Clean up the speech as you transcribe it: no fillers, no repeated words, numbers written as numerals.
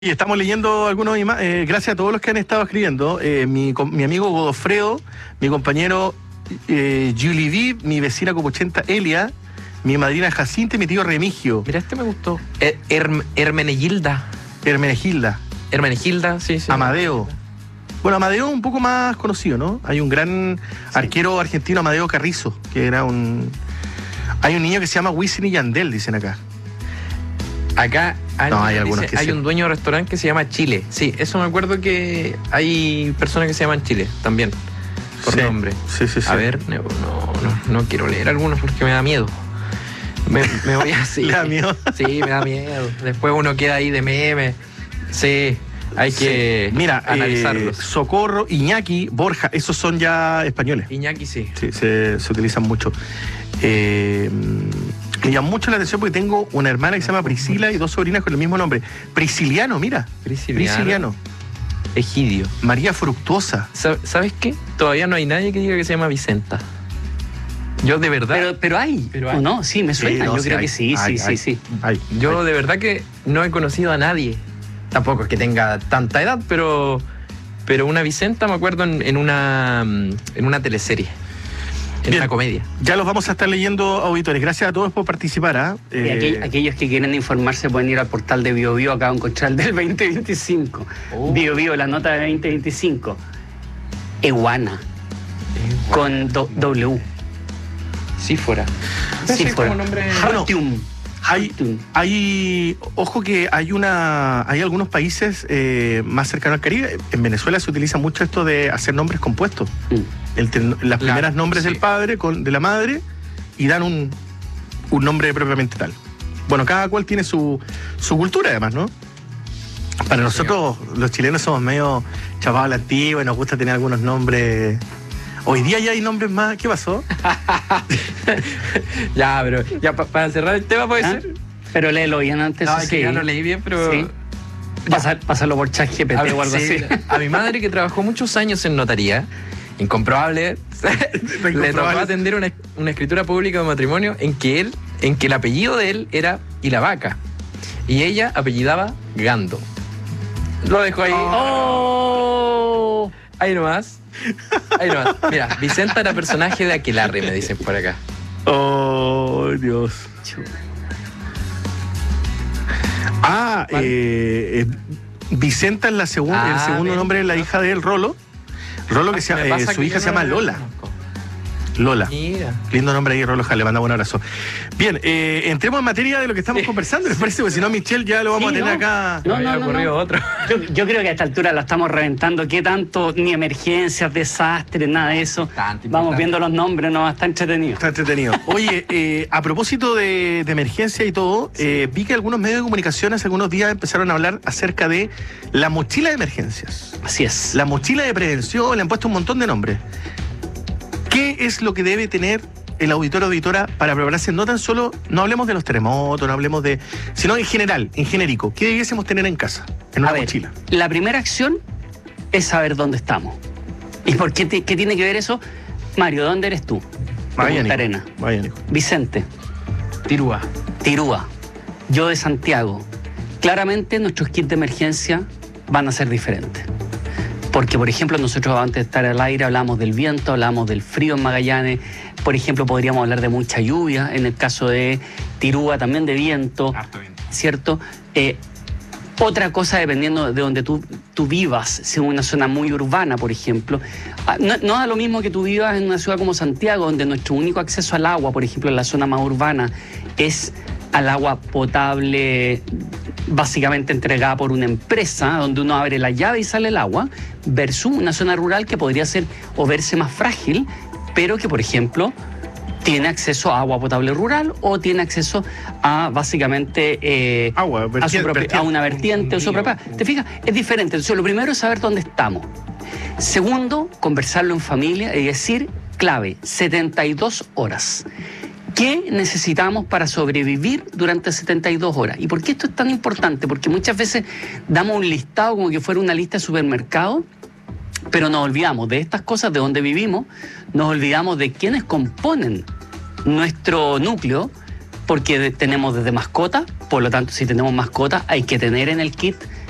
Y estamos leyendo algunos gracias a todos los que han estado escribiendo. Mi amigo Godofredo, mi compañero Julie Viv, mi vecina Copuchenta Elia, mi madrina Jacinta y mi tío Remigio. Mira, este me gustó. Hermenegilda. Hermenegilda, sí. Amadeo. Bueno, Amadeo es un poco más conocido, ¿no? Hay un gran arquero argentino, Amadeo Carrizo, que era un... Hay un niño que se llama Wisin y Yandel, dicen acá. Acá hay algunos que hay un dueño de restaurante que se llama Chile. Sí, eso me acuerdo que hay personas que se llaman Chile también, por nombre. Sí. A ver, no quiero leer algunos porque me da miedo. Me voy así. ¿Le da miedo? Sí, me da miedo. Después uno queda ahí de meme. Sí, hay que analizarlos. Socorro, Iñaki, Borja, esos son ya españoles. Iñaki, sí. Sí, se utilizan mucho. Me llama mucho la atención porque tengo una hermana que se llama Priscila y dos sobrinas con el mismo nombre. Prisciliano, mira. Prisciliano. Egidio. María Fructuosa. ¿Sabes qué? Todavía no hay nadie que diga que se llama Vicenta. Yo de verdad... Pero hay. ¿O no? Sí, me suena. Yo creo que sí. Yo de verdad que no he conocido a nadie. Tampoco es que tenga tanta edad, pero una Vicenta me acuerdo en una teleserie. En una comedia. Ya los vamos a estar leyendo, auditores. Gracias a todos por participar. Aquellos que quieren informarse pueden ir al portal de BioBio. Acá van a encontrar el del 2025. BioBio, la nota de 2025. Eguana. Con W. Sífora. Sífora. Hartium. Ojo que hay algunos países más cercanos al Caribe. En Venezuela se utiliza mucho esto de hacer nombres compuestos. Las primeras nombres del padre, de la madre, y dan un nombre propiamente tal. Bueno, cada cual tiene su cultura además, ¿no? Para nosotros, los chilenos, somos medio chavados a la antigua y nos gusta tener algunos nombres. Hoy día ya hay nombres más. ¿Qué pasó? Ya, para cerrar el tema puede ser. Pero léelo bien antes. No, que ya lo leí bien, pero... Sí. Pásalo por ChatGPT o algo así. A mi madre, que trabajó muchos años en notaría, incomprobable, le tocó atender una escritura pública de matrimonio en que el apellido de él era Ilavaca y ella apellidaba Gando. Lo dejo ahí. Ahí nomás. Mira, Vicenta era personaje de Aquelarre, me dicen por acá. Oh, Dios. Vicenta es el segundo nombre de la hija de él, Rolo. Rolo, que su hija se llama Lola. Lola. Mira. Lindo nombre ahí, Rolo. Le mandamos un abrazo. Bien, entremos en materia de lo que estamos conversando, ¿les parece? Porque si no, Michelle, ya lo vamos a tener acá. No. Otro. Yo creo que a esta altura la estamos reventando. ¿Qué tanto? Ni emergencias, desastres, nada de eso. Vamos viendo los nombres, ¿no? Está entretenido. Oye, a propósito de emergencia y todo, vi que algunos medios de comunicación hace algunos días empezaron a hablar acerca de la mochila de emergencias. Así es. La mochila de prevención, le han puesto un montón de nombres. ¿Qué es lo que debe tener el auditor o auditora para prepararse? No hablemos de los terremotos, sino en general, en genérico. ¿Qué debiésemos tener en casa, en una mochila? La primera acción es saber dónde estamos. ¿Y por qué tiene que ver eso? Mario, ¿dónde eres tú? Punta Arenas. Vicente. Tirúa. Yo de Santiago. Claramente nuestros kits de emergencia van a ser diferentes. Porque, por ejemplo, nosotros antes de estar al aire hablamos del viento, hablamos del frío en Magallanes. Por ejemplo, podríamos hablar de mucha lluvia. En el caso de Tirúa, también de viento. Harto viento. ¿Cierto? Otra cosa, dependiendo de donde tú vivas, si en una zona muy urbana, por ejemplo, no da lo mismo que tú vivas en una ciudad como Santiago, donde nuestro único acceso al agua, por ejemplo, en la zona más urbana, es al agua potable básicamente entregada por una empresa, donde uno abre la llave y sale el agua, versus una zona rural que podría ser o verse más frágil, pero que, por ejemplo, tiene acceso a agua potable rural o tiene acceso a básicamente a una vertiente o su propia. ¿Te fijas? Es diferente. Entonces, lo primero es saber dónde estamos. Segundo, conversarlo en familia y decir, clave, 72 horas. ¿Qué necesitamos para sobrevivir durante 72 horas? ¿Y por qué esto es tan importante? Porque muchas veces damos un listado como que fuera una lista de supermercado, pero nos olvidamos de estas cosas, de dónde vivimos, nos olvidamos de quiénes componen nuestro núcleo, porque tenemos desde mascotas, por lo tanto, si tenemos mascotas, hay que tener en el kit